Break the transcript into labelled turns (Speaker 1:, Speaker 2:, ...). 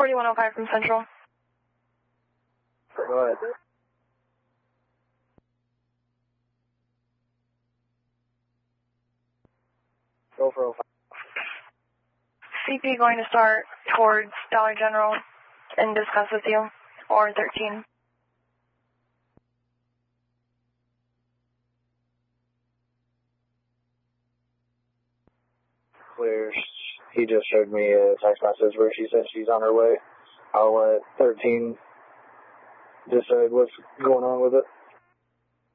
Speaker 1: 4105 from Central.
Speaker 2: Go ahead. Go for 05.
Speaker 1: CP going to start towards Dollar General and discuss with you, or 13.
Speaker 2: Clear. He just showed me a text message where she said she's on her way. I'll let 13 decide what's going on with it.